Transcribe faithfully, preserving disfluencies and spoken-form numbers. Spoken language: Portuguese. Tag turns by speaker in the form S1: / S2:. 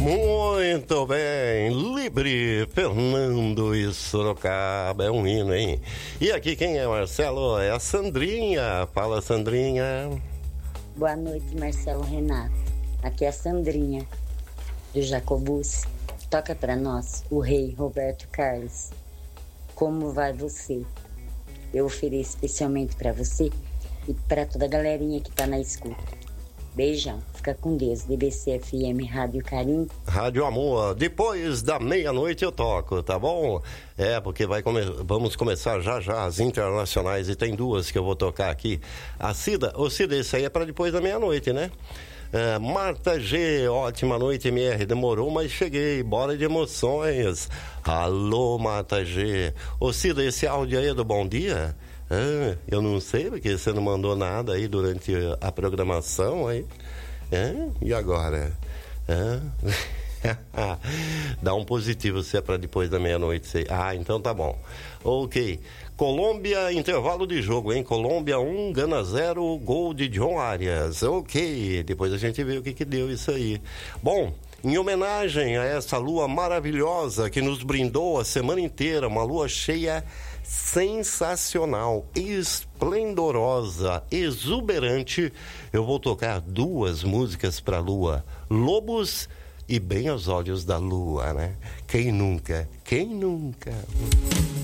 S1: Muito bem, Livre, Fernando e Sorocaba, é um hino, hein? E aqui quem é, Marcelo? É a Sandrinha. Fala, Sandrinha.
S2: Boa noite, Marcelo Renato. Aqui é a Sandrinha, do Jacobus. Toca pra nós o rei Roberto Carlos. Como vai você? Eu ofereço especialmente pra você e pra toda a galerinha que tá na escuta. Beijão, fica com Deus. D B C F M Rádio Carinho.
S1: Rádio Amor, depois da meia-noite eu toco, tá bom? É, porque vai come... vamos começar já já as internacionais e tem duas que eu vou tocar aqui. A Cida, ô Cida, isso aí é pra depois da meia-noite, né? É, Marta G, ótima noite, M R. Demorou, mas cheguei. Bora de emoções. Alô, Marta G. Ô Cida, esse áudio aí é do Bom Dia? Ah, eu não sei, porque você não mandou nada aí durante a programação aí. É? E agora? Ah. Dá um positivo se é para depois da meia-noite. Ah, então tá bom. Ok. Colômbia, intervalo de jogo, hein? Colômbia um, Gana zero, gol de John Arias. Ok, depois a gente vê o que que deu isso aí. Bom, em homenagem a essa lua maravilhosa que nos brindou a semana inteira, uma lua cheia sensacional, esplendorosa, exuberante, eu vou tocar duas músicas para a lua, Lobos e Bem aos Olhos da Lua, né? Quem nunca? Quem nunca?